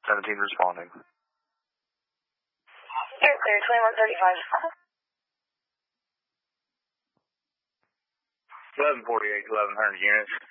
17 responding. You're clear, 2135. 1148, 1100 units.